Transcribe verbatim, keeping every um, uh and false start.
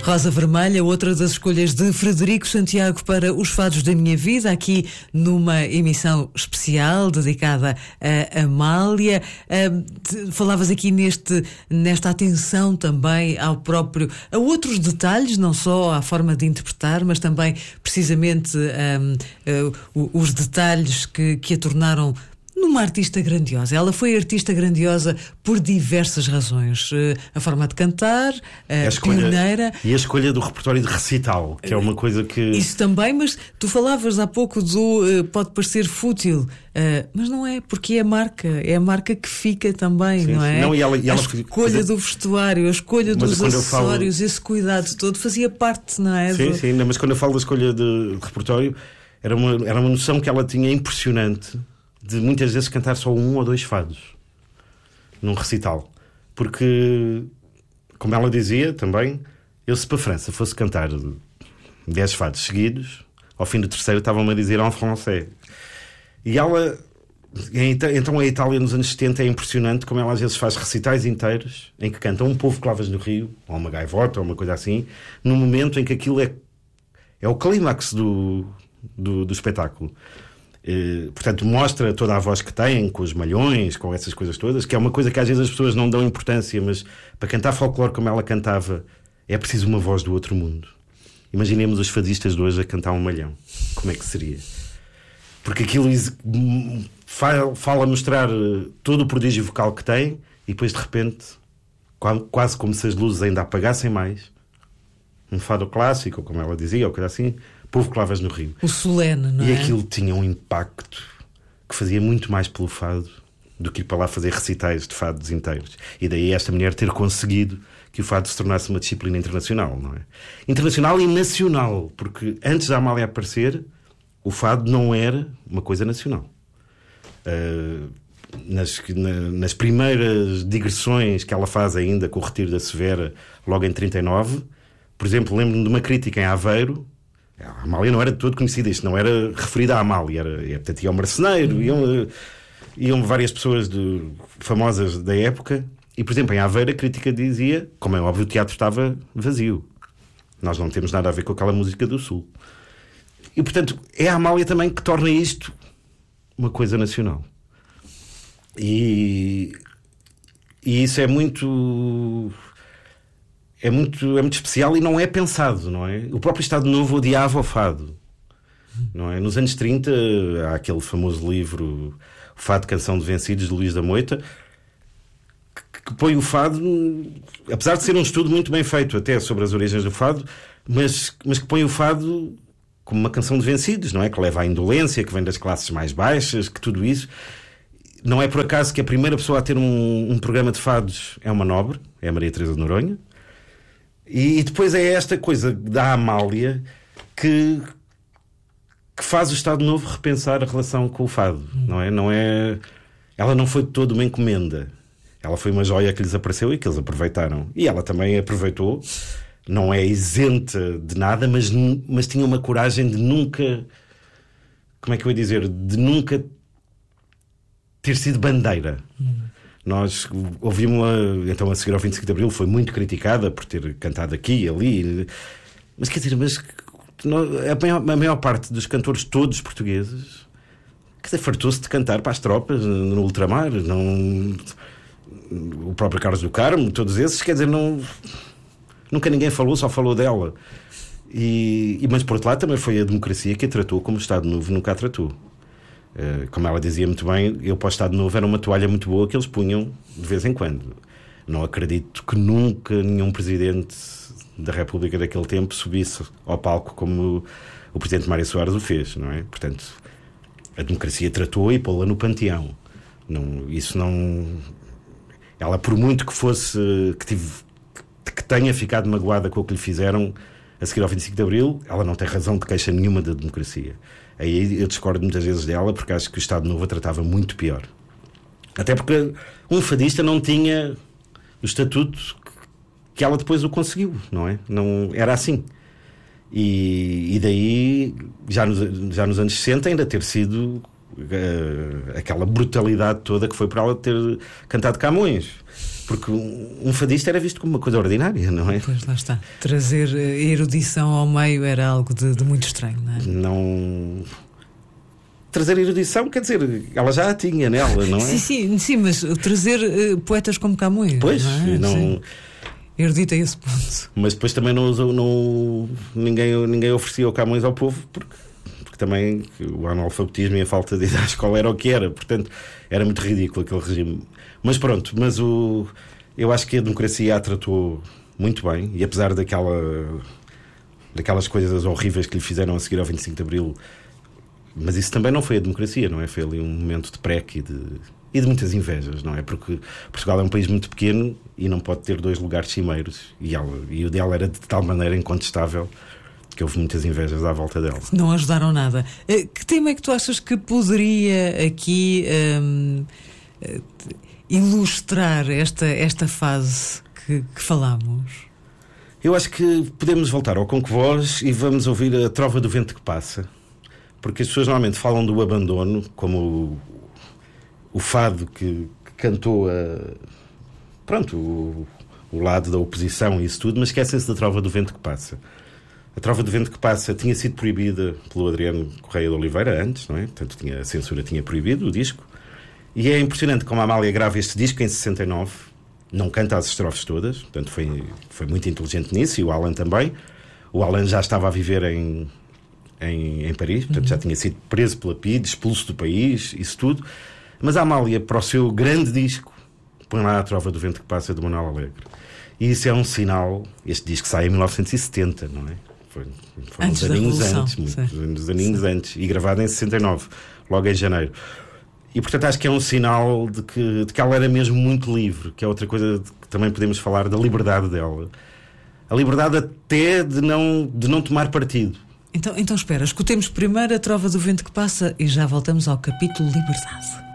Rosa Vermelha, outra das escolhas de Frederico Santiago para Os Fados da Minha Vida, aqui numa emissão especial dedicada a Amália. Uh, falavas aqui neste, nesta atenção também ao próprio, a outros detalhes, não só à forma de interpretar, mas também precisamente um, uh, os detalhes que, que a tornaram numa artista grandiosa. Ela foi artista grandiosa por diversas razões. Uh, a forma de cantar, uh, a escolha, pioneira. E a escolha do repertório de recital, que é uma coisa que... Isso também, mas tu falavas há pouco do... Uh, pode parecer fútil, uh, mas não é, porque é a marca. É a marca que fica também, sim, não é? Não, e ela, e ela a escolha fazia... do vestuário, a escolha mas dos acessórios, falo... esse cuidado todo fazia parte, não é? Sim, do... sim, não, mas quando eu falo da escolha de, de repertório, era uma, era uma noção que ela tinha impressionante de muitas vezes cantar só um ou dois fados num recital, porque, como ela dizia também, eu se para a França fosse cantar dez fados seguidos, ao fim do terceiro estavam-me a dizer en français. E ela, então a Itália nos anos setenta é impressionante como ela às vezes faz recitais inteiros em que canta um povo clavas no rio, ou uma gaivota, ou uma coisa assim, num momento em que aquilo é, é o clímax do, do, do espetáculo. Uh, portanto, mostra toda a voz que tem, com os malhões, com essas coisas todas, que é uma coisa que às vezes as pessoas não dão importância, mas para cantar folclore como ela cantava é preciso uma voz do outro mundo. Imaginemos os fadistas de hoje a cantar um malhão. Como é que seria? Porque aquilo fala mostrar todo o prodígio vocal que tem e depois de repente, quase como se as luzes ainda apagassem mais, um fado clássico, como ela dizia, ou coisa assim, povo clavas no rio. O solene, não e é? E aquilo tinha um impacto que fazia muito mais pelo fado do que ir para lá fazer recitais de fados inteiros. E daí esta mulher ter conseguido que o fado se tornasse uma disciplina internacional, não é? Internacional e nacional, porque antes da Amália aparecer, o fado não era uma coisa nacional. Uh, nas, na, nas primeiras digressões que ela faz ainda com o Retiro da Severa, logo em trinta e nove, por exemplo, lembro-me de uma crítica em Aveiro. A Amália não era de todo conhecida, isto não era referida à Amália, era, portanto, ia ao Marceneiro, uhum. iam, iam várias pessoas de, famosas da época, e, por exemplo, em Aveiro a crítica dizia, como é óbvio, o teatro estava vazio. Nós não temos nada a ver com aquela música do Sul. E, portanto, é a Amália também que torna isto uma coisa nacional. E, e isso é muito... É muito, é muito especial e não é pensado, não é? O próprio Estado Novo odiava o fado, não é? Nos anos trinta há aquele famoso livro O Fado, Canção de Vencidos, de Luís da Moita, que, que põe o fado, apesar de ser um estudo muito bem feito até sobre as origens do fado, mas, mas que põe o fado como uma canção de vencidos, não é? Que leva à indolência, que vem das classes mais baixas, que tudo isso. Não é por acaso que a primeira pessoa a ter um, um programa de fados é uma nobre, é a Maria Teresa de Noronha. E depois é esta coisa da Amália que, que faz o Estado Novo repensar a relação com o fado, não é? Não é... Ela não foi de todo uma encomenda. Ela foi uma joia que lhes apareceu e que eles aproveitaram. E ela também aproveitou. Não é isenta de nada, mas, mas tinha uma coragem de nunca... Como é que eu ia dizer? De nunca ter sido bandeira. Hum. Nós ouvimos-la, então, a seguir ao vinte e cinco de Abril, foi muito criticada por ter cantado aqui e ali. Mas quer dizer, mas a maior, a maior parte dos cantores todos portugueses, quer dizer, fartou-se de cantar para as tropas no ultramar. Não, o próprio Carlos do Carmo, todos esses, quer dizer, não, nunca ninguém falou, só falou dela. E, mas por outro lado também foi a democracia que a tratou como o Estado Novo nunca a tratou. Como ela dizia muito bem, eu para o Estado Novo era uma toalha muito boa que eles punham de vez em quando. Não acredito que nunca nenhum presidente da República daquele tempo subisse ao palco como o presidente Mário Soares o fez, não é? Portanto, a democracia tratou e pô-la no panteão. Não, isso não... Ela, por muito que fosse, que, tive, que tenha ficado magoada com o que lhe fizeram a seguir ao vinte e cinco de Abril, ela não tem razão de queixa nenhuma da democracia. Aí eu discordo muitas vezes dela, porque acho que o Estado Novo a tratava muito pior. Até porque um fadista não tinha o estatuto que ela depois o conseguiu, não é? Não, era assim. E, e daí, já nos, já nos anos sessenta, ainda ter sido uh, aquela brutalidade toda que foi para ela ter cantado Camões. Porque um fadista era visto como uma coisa ordinária, não é? Pois lá está. Trazer erudição ao meio era algo de, de muito estranho, não é? Não. Trazer erudição, quer dizer, ela já a tinha nela, não é? Sim, sim, sim, mas trazer uh, poetas como Camões. Pois, não é? não. Erudita a esse ponto. Mas depois também não, não ninguém, ninguém oferecia o Camões ao povo, porque, porque também o analfabetismo e a falta de ir à escola era o que era, portanto era muito ridículo aquele regime. Mas pronto, mas o, eu acho que a democracia a tratou muito bem, e apesar daquela, daquelas coisas horríveis que lhe fizeram a seguir ao vinte e cinco de Abril, mas isso também não foi a democracia, não é? Foi ali um momento de preque e de, e de muitas invejas, não é? Porque Portugal é um país muito pequeno e não pode ter dois lugares cimeiros, e, ela, e o dela era de tal maneira incontestável que houve muitas invejas à volta dela. Não ajudaram nada. Que tema é que tu achas que poderia aqui hum, ilustrar esta, esta fase que, que falámos? Eu acho que podemos voltar ao Conquevoz e vamos ouvir a Trova do Vento que Passa, porque as pessoas normalmente falam do abandono como o, o fado que, que cantou a, pronto, o, o lado da oposição e isso tudo, mas esquecem-se da Trova do Vento que Passa. A Trova do Vento que Passa tinha sido proibida pelo Adriano Correia de Oliveira antes, não é? Portanto, tinha, a censura tinha proibido o disco. E é impressionante como a Amália grava este disco em sessenta e nove, não canta as estrofes todas, portanto foi, foi muito inteligente nisso, e o Alan também. O Alan já estava a viver em, em, em Paris, portanto uhum. já tinha sido preso pela P I D, expulso do país, isso tudo. Mas a Amália, para o seu grande disco, põe lá a Trova do Vento que Passa de Manuel Alegre. E isso é um sinal. Este disco sai em mil novecentos e setenta, não é? Foi, foram uns aninhos antes, muitos aninhos antes, e gravado em sessenta e nove, logo em janeiro. E portanto acho que é um sinal de que, de que ela era mesmo muito livre, que é outra coisa de que também podemos falar, da liberdade dela. A liberdade até de não, de não tomar partido. Então, então espera, escutemos primeiro a Trova do Vento que Passa e já voltamos ao capítulo Liberdade.